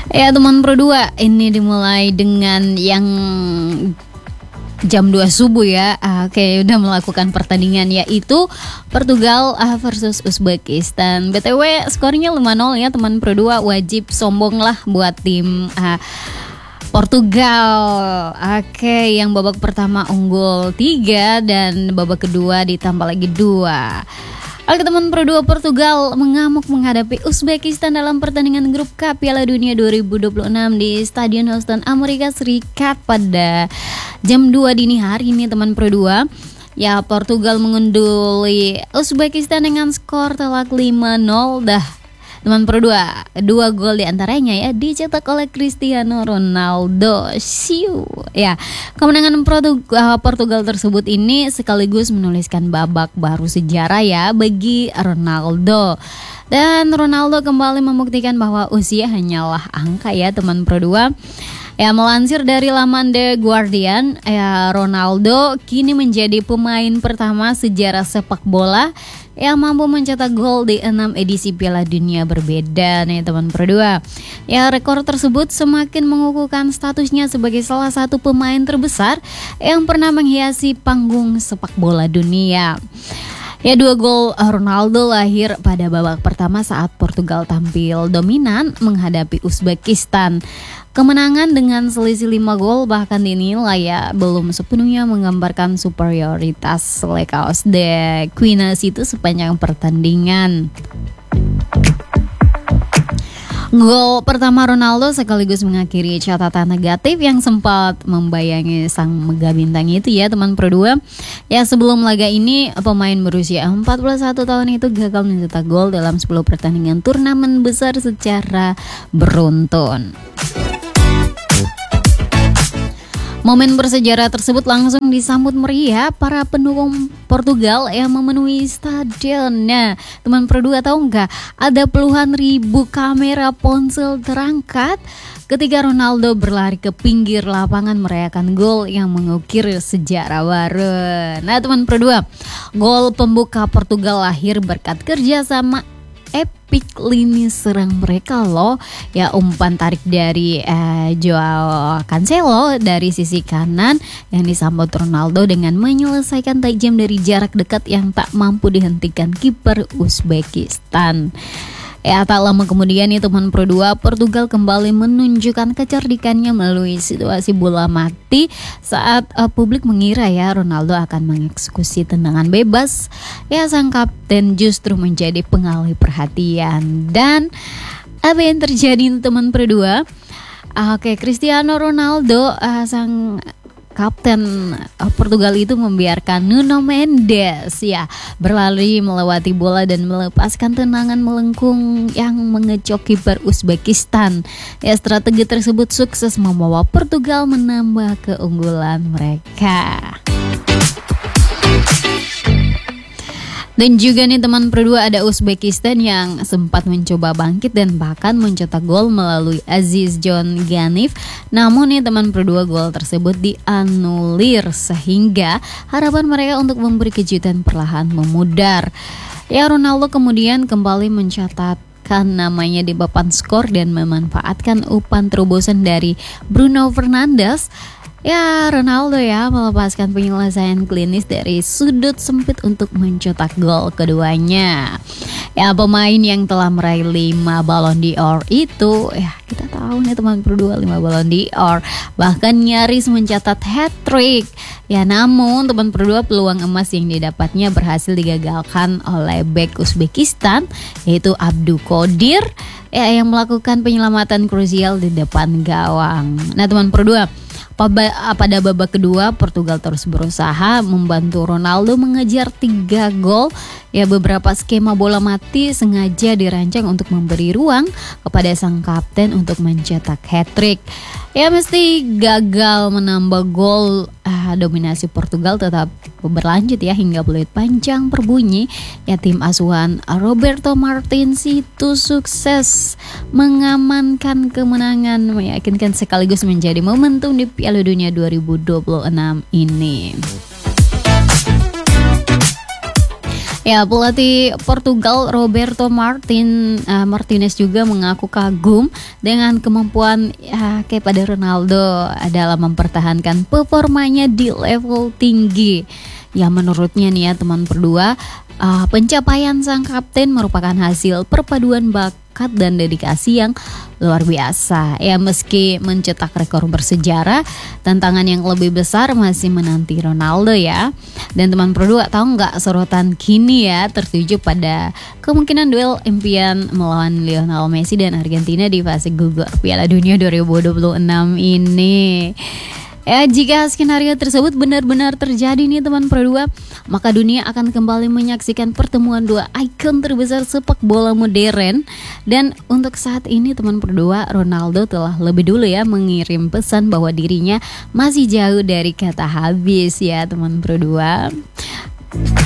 Ya teman Pro 2, ini dimulai dengan yang jam 2 subuh ya. Oke, udah melakukan pertandingan yaitu Portugal versus Uzbekistan. BTW skornya 5-0 ya teman Pro 2, wajib sombong lah buat tim Portugal. Oke, yang babak pertama unggul 3 dan babak kedua ditambah lagi 2. Oke teman Pro 2, Portugal mengamuk menghadapi Uzbekistan dalam pertandingan grup K Piala Dunia 2026 di Stadion Houston, Amerika Serikat pada jam 2 dini hari ini teman Pro 2. Ya, Portugal mengunduli Uzbekistan dengan skor telak 5-0 dah. Teman Pro 2, 2 gol diantaranya ya dicetak oleh Cristiano Ronaldo. Ya, kemenangan Portugal tersebut ini sekaligus menuliskan babak baru sejarah ya bagi Ronaldo. Dan Ronaldo kembali membuktikan bahwa usia hanyalah angka ya teman Pro 2. Ya, melansir dari laman The Guardian, ya Ronaldo kini menjadi pemain pertama sejarah sepak bola yang mampu mencetak gol di 6 edisi Piala Dunia berbeda nih teman Pro 2. Ya, rekor tersebut semakin mengukuhkan statusnya sebagai salah satu pemain terbesar yang pernah menghiasi panggung sepak bola dunia. Ya, 2 gol Ronaldo lahir pada babak pertama saat Portugal tampil dominan menghadapi Uzbekistan. Kemenangan dengan selisih 5 gol bahkan dinilai ya belum sepenuhnya menggambarkan superioritas Lekaos de Quinas itu sepanjang pertandingan. Gol pertama Ronaldo sekaligus mengakhiri catatan negatif yang sempat membayangi sang mega bintang itu ya teman Pro 2. Ya, sebelum laga ini pemain berusia 41 tahun itu gagal mencetak gol dalam 10 pertandingan turnamen besar secara beruntun. Momen bersejarah tersebut langsung disambut meriah para pendukung Portugal yang memenuhi stadion. Nah, teman Pro 2 tahu nggak? Ada puluhan ribu kamera ponsel terangkat ketika Ronaldo berlari ke pinggir lapangan merayakan gol yang mengukir sejarah baru. Nah, teman Pro 2, gol pembuka Portugal lahir berkat kerjasama epic lini serang mereka loh. Ya, umpan tarik dari Joao Cancelo dari sisi kanan yang disambut Ronaldo dengan menyelesaikan tajam dari jarak dekat yang tak mampu dihentikan kiper Uzbekistan. Ya, tak lama kemudian nih teman Pro 2, Portugal kembali menunjukkan kecerdikannya melalui situasi bola mati saat publik mengira ya Ronaldo akan mengeksekusi tendangan bebas. Ya, sang kapten justru menjadi pengalih perhatian. Dan apa yang terjadi teman Pro 2? Oke, Cristiano Ronaldo sang kapten Portugal itu membiarkan Nuno Mendes ya berlari melewati bola dan melepaskan tendangan melengkung yang mengecok kiper Uzbekistan. Ya, strategi tersebut sukses membawa Portugal menambah keunggulan mereka. Dan juga nih teman Pro 2, ada Uzbekistan yang sempat mencoba bangkit dan bahkan mencetak gol melalui Aziz John Ganif. Namun nih teman Pro 2, gol tersebut dianulir sehingga harapan mereka untuk memberi kejutan perlahan memudar. Ya, Ronaldo kemudian kembali mencatatkan namanya di papan skor dan memanfaatkan umpan terobosan dari Bruno Fernandes. Ya, Ronaldo ya melepaskan penyelesaian klinis dari sudut sempit untuk mencetak gol keduanya. Ya, pemain yang telah meraih 5 Ballon d'Or itu ya kita tahu nih teman Pro 2, 5 Ballon d'Or, bahkan nyaris mencatat hat-trick. Ya, namun teman Pro 2, peluang emas yang didapatnya berhasil digagalkan oleh bek Uzbekistan yaitu Abdul Qadir ya yang melakukan penyelamatan krusial di depan gawang. Nah, teman Pro 2, pada babak kedua Portugal terus berusaha membantu Ronaldo mengejar 3 gol. Ya, beberapa skema bola mati sengaja dirancang untuk memberi ruang kepada sang kapten untuk mencetak hat-trick. Ya, meski gagal menambah gol, dominasi Portugal tetap berlanjut ya hingga peluit panjang berbunyi. Ya, tim asuhan Roberto Martins itu sukses mengamankan kemenangan, meyakinkan sekaligus menjadi momentum di Piala Dunia 2026 ini. Ya, pelatih Portugal Roberto Martinez juga mengaku kagum dengan kemampuan kepada Ronaldo dalam mempertahankan performanya di level tinggi. Ya, menurutnya nih ya teman berdua, pencapaian sang kapten merupakan hasil perpaduan bakat dan dedikasi yang luar biasa. Ya, meski mencetak rekor bersejarah, tantangan yang lebih besar masih menanti Ronaldo ya. Dan teman berdua tahu nggak, sorotan kini ya tertuju pada kemungkinan duel impian melawan Lionel Messi dan Argentina di fase gugur Piala Dunia 2026 ini. Ya, jika skenario tersebut benar-benar terjadi nih teman berdua, maka dunia akan kembali menyaksikan pertemuan dua ikon terbesar sepak bola modern. Dan untuk saat ini teman berdua, Ronaldo telah lebih dulu ya mengirim pesan bahwa dirinya masih jauh dari kata habis ya teman berdua.